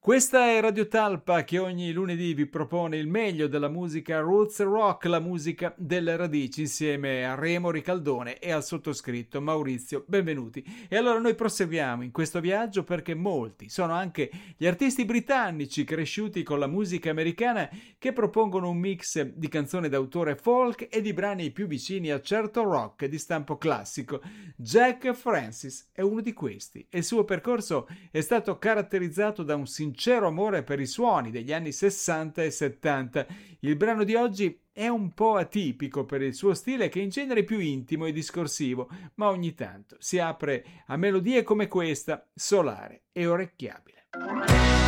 Questa è Radio Talpa che ogni lunedì vi propone il meglio della musica roots rock, la musica delle radici, insieme a Remo Ricaldone e al sottoscritto Maurizio. Benvenuti. E allora noi proseguiamo in questo viaggio perché molti sono anche gli artisti britannici cresciuti con la musica americana che propongono un mix di canzoni d'autore folk e di brani più vicini al certo rock di stampo classico. Jack Francis è uno di questi e il suo percorso è stato caratterizzato da un sincero amore per i suoni degli anni 60 e 70. Il brano di oggi è un po' atipico per il suo stile, che in genere è più intimo e discorsivo, ma ogni tanto si apre a melodie come questa, solare e orecchiabile.